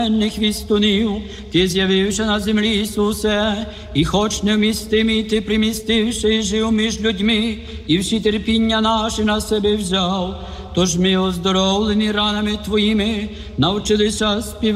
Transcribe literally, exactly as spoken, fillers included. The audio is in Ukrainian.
Хвістунів, ти з'явився на землі, Ісусе, і хоч невмістимий, ти примістивши і жив між людьми, і всі терпіння наші на себе взяв. Тож ми, оздоровлені ранами Твоїми, навчилися співати